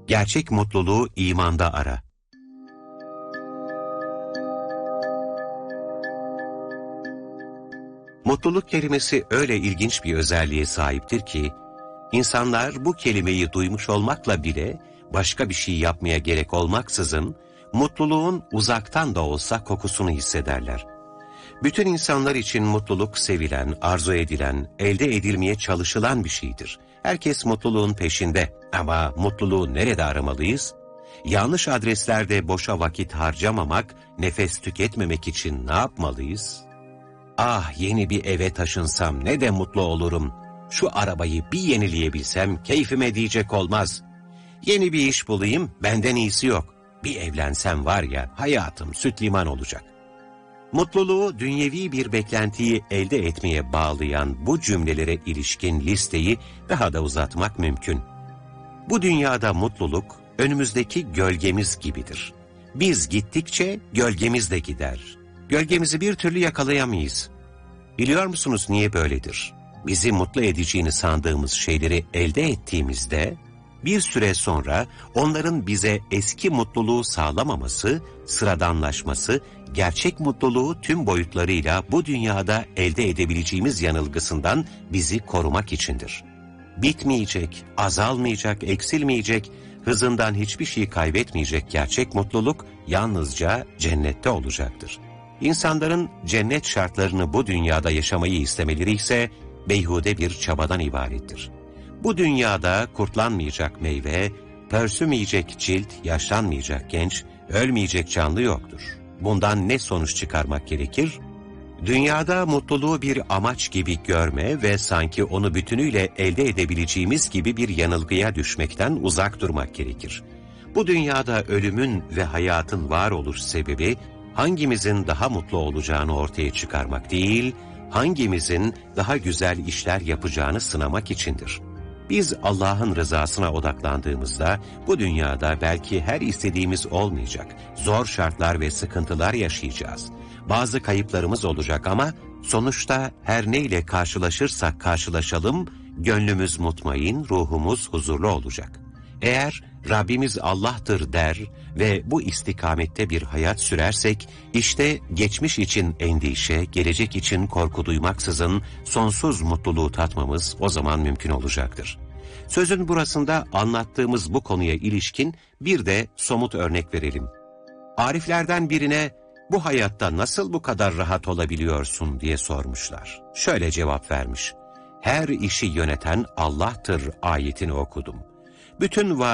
Gerçek mutluluğu imanda ara. Mutluluk kelimesi öyle ilginç bir özelliğe sahiptir ki, insanlar bu kelimeyi duymuş olmakla bile başka bir şey yapmaya gerek olmaksızın, mutluluğun uzaktan da olsa kokusunu hissederler. Bütün insanlar için mutluluk sevilen, arzu edilen, elde edilmeye çalışılan bir şeydir. Herkes mutluluğun peşinde ama mutluluğu nerede aramalıyız? Yanlış adreslerde boşa vakit harcamamak, nefes tüketmemek için ne yapmalıyız? Ah, yeni bir eve taşınsam ne de mutlu olurum. Şu arabayı bir yenileyebilsem keyfime diyecek olmaz. Yeni bir iş bulayım, benden iyisi yok. Bir evlensem var ya, hayatım süt liman olacak. Mutluluğu dünyevi bir beklentiyi elde etmeye bağlayan bu cümlelere ilişkin listeyi daha da uzatmak mümkün. Bu dünyada mutluluk önümüzdeki gölgemiz gibidir. Biz gittikçe gölgemiz de gider. Gölgemizi bir türlü yakalayamayız. Biliyor musunuz niye böyledir? Bizi mutlu edeceğini sandığımız şeyleri elde ettiğimizde, bir süre sonra onların bize eski mutluluğu sağlamaması, sıradanlaşması, gerçek mutluluğu tüm boyutlarıyla bu dünyada elde edebileceğimiz yanılgısından bizi korumak içindir. Bitmeyecek, azalmayacak, eksilmeyecek, hızından hiçbir şey kaybetmeyecek gerçek mutluluk yalnızca cennette olacaktır. İnsanların cennet şartlarını bu dünyada yaşamayı istemeleri ise beyhude bir çabadan ibarettir. Bu dünyada kurtlanmayacak meyve, pörsümeyecek cilt, yaşlanmayacak genç, ölmeyecek canlı yoktur. Bundan ne sonuç çıkarmak gerekir? Dünyada mutluluğu bir amaç gibi görme ve sanki onu bütünüyle elde edebileceğimiz gibi bir yanılgıya düşmekten uzak durmak gerekir. Bu dünyada ölümün ve hayatın varoluş sebebi, hangimizin daha mutlu olacağını ortaya çıkarmak değil, hangimizin daha güzel işler yapacağını sınamak içindir. Biz Allah'ın rızasına odaklandığımızda bu dünyada belki her istediğimiz olmayacak, zor şartlar ve sıkıntılar yaşayacağız. Bazı kayıplarımız olacak ama sonuçta her neyle karşılaşırsak karşılaşalım, gönlümüz mutmain, ruhumuz huzurlu olacak. Eğer Rabbimiz Allah'tır der ve bu istikamette bir hayat sürersek, işte geçmiş için endişe, gelecek için korku duymaksızın sonsuz mutluluğu tatmamız o zaman mümkün olacaktır. Sözün burasında anlattığımız bu konuya ilişkin bir de somut örnek verelim. Ariflerden birine, bu hayatta nasıl bu kadar rahat olabiliyorsun diye sormuşlar. Şöyle cevap vermiş: her işi yöneten Allah'tır ayetini okudum. Bütün